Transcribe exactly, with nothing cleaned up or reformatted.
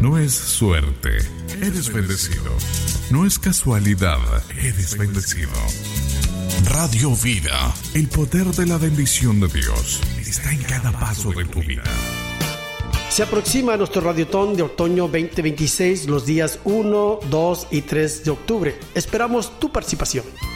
No es suerte, eres bendecido. No es casualidad, eres bendecido. Radio Vida, el poder de la bendición de Dios está en cada paso de tu vida. Se aproxima nuestro Radiotón de otoño veinte veintiséis los días uno, dos y tres de octubre. Esperamos tu participación.